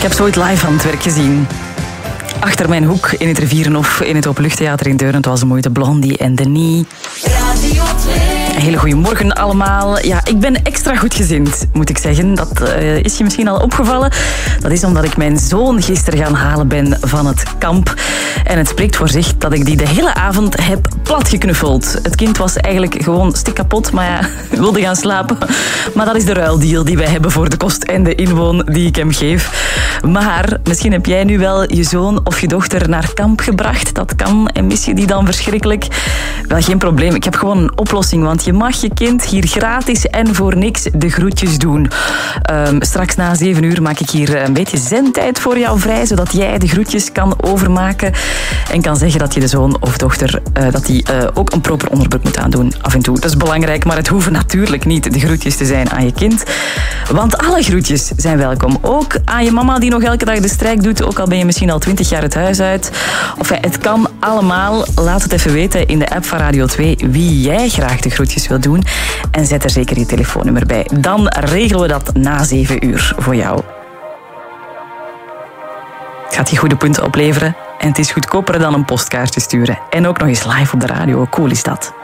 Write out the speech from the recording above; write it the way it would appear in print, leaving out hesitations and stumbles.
Ik heb ze ooit live aan het werk gezien. Achter mijn hoek in het Rivierenhof in het Openluchttheater in Deurne. Het was mooi, de Blondie en Denis. Radio 2. Een hele goede morgen allemaal. Ja, ik ben extra goedgezind, moet ik zeggen. Dat is je misschien al opgevallen. Dat is omdat ik mijn zoon gisteren gaan halen ben van het kamp. En het spreekt voor zich dat ik die de hele avond heb platgeknuffeld. Het kind was eigenlijk gewoon stikkapot, maar ja, wilde gaan slapen. Maar dat is de ruildeal die wij hebben voor de kost en de inwoon die ik hem geef. Maar misschien heb jij nu wel je zoon of je dochter naar kamp gebracht. Dat kan en mis je die dan verschrikkelijk. Wel, geen probleem. Ik heb gewoon een oplossing, want je mag je kind hier gratis en voor niks de groetjes doen. Straks na 7 uur maak ik hier een beetje zendtijd voor jou vrij, zodat jij de groetjes kan overmaken en kan zeggen dat je de zoon of dochter dat die ook een proper onderbroek moet aandoen af en toe. Dat is belangrijk, maar het hoeven natuurlijk niet de groetjes te zijn aan je kind. Want alle groetjes zijn welkom. Ook aan je mama die nog elke dag de strijk doet, ook al ben je misschien al 20 jaar het huis uit. Of ja, het kan allemaal. Laat het even weten in de app van Radio 2 wie jij graag de groetjes wil doen. En zet er zeker je telefoonnummer bij. Dan regelen we dat na 7 uur voor jou. Het gaat je goede punten opleveren. En het is goedkoper dan een postkaartje sturen. En ook nog eens live op de radio. Cool is dat.